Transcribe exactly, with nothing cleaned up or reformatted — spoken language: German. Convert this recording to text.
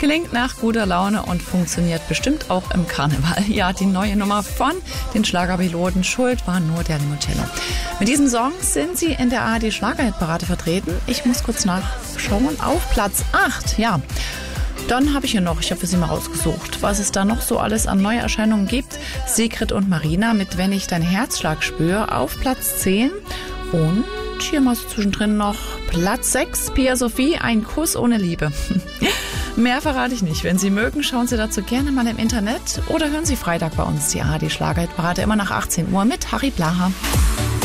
Klingt nach guter Laune und funktioniert bestimmt auch im Karneval. Ja, die neue Nummer von den Schlagerpiloten. Schuld war nur der Limoncello. Mit diesem Song sind sie in der A R D Schlagerhitparade vertreten. Ich muss kurz nachschauen. Auf Platz acht, ja. Dann habe ich hier noch, ich habe für Sie mal rausgesucht, was es da noch so alles an Neuerscheinungen gibt. Sigrid und Marina mit Wenn ich deinen Herzschlag spüre auf Platz zehn. Und hier mal so zwischendrin noch Platz sechs, Pia Sophie, ein Kuss ohne Liebe. Mehr verrate ich nicht. Wenn Sie mögen, schauen Sie dazu gerne mal im Internet oder hören Sie Freitag bei uns die A R D Schlagerhitparade immer nach achtzehn Uhr mit Harry Blaha.